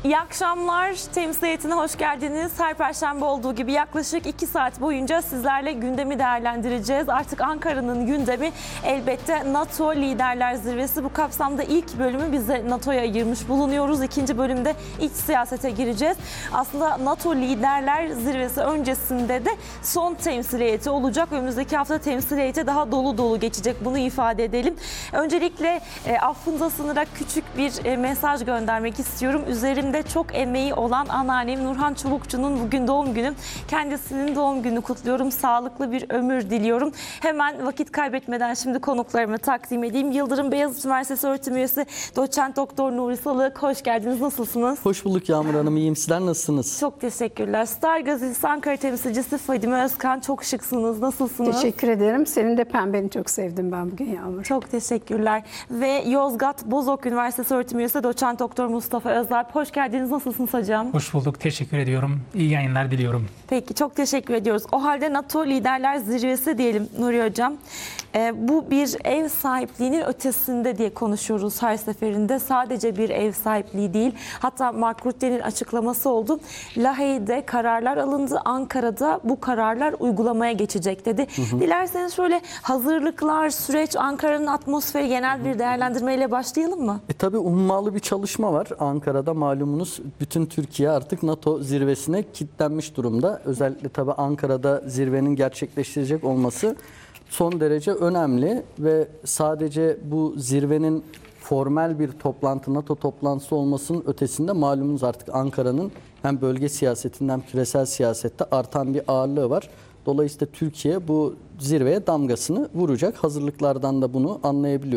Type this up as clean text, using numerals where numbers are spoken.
İyi akşamlar. Temsiliyetine hoş geldiniz. Her Perşembe olduğu gibi yaklaşık 2 saat boyunca sizlerle gündemi değerlendireceğiz. Artık Ankara'nın gündemi elbette NATO Liderler Zirvesi. Bu kapsamda ilk bölümü biz de NATO'ya ayırmış bulunuyoruz. İkinci bölümde iç siyasete gireceğiz. Aslında NATO Liderler Zirvesi öncesinde de son temsiliyeti olacak. Önümüzdeki hafta temsiliyete daha dolu dolu geçecek. Bunu ifade edelim. Öncelikle affınıza sığınarak küçük bir mesaj göndermek istiyorum. Üzerimde çok emeği olan anneannem Nurhan Çubukçu'nun bugün doğum günü. Kendisinin doğum günü kutluyorum. Sağlıklı bir ömür diliyorum. Hemen vakit kaybetmeden şimdi konuklarımı takdim edeyim. Yıldırım Beyazıt Üniversitesi öğretim üyesi Doçent Doktor Nuri Salık. Hoş geldiniz. Nasılsınız? Hoş bulduk Yağmur Hanım. İyiyim. Sizler nasılsınız? Çok teşekkürler. Star Gazetesi Ankara temsilcisi Fadime Özkan. Çok şıksınız. Nasılsınız? Teşekkür ederim. Senin de pembeni çok sevdim ben bugün Yağmur. Çok teşekkürler. Ve Yozgat Bozok Üniversitesi öğretim üyesi Doçent Doktor Mustafa Özalp. Hoş geldiniz. Nasılsınız hocam? Hoş bulduk. Teşekkür ediyorum. İyi yayınlar diliyorum. Peki, çok teşekkür ediyoruz. O halde NATO Liderler Zirvesi diyelim Nuri Hocam. Bu bir ev sahipliğinin ötesinde diye konuşuyoruz her seferinde. Sadece bir ev sahipliği değil. Hatta Mark Rutte'nin açıklaması oldu. Lahey'de kararlar alındı. Ankara'da bu kararlar uygulamaya geçecek dedi. Dilerseniz şöyle hazırlıklar, süreç, Ankara'nın atmosferi genel bir değerlendirmeyle başlayalım mı? Tabii ummalı bir çalışma var. Ankara'da malumunuz bütün Türkiye artık NATO zirvesine kilitlenmiş durumda. Özellikle tabii Ankara'da zirvenin gerçekleştirecek olması son derece önemli ve sadece bu zirvenin formal bir toplantı, NATO toplantısı olmasının ötesinde malumunuz artık Ankara'nın hem bölge siyasetinden hem küresel siyasette artan bir ağırlığı var. Dolayısıyla Türkiye bu zirveye damgasını vuracak. Hazırlıklardan da bunu anlayabiliyoruz.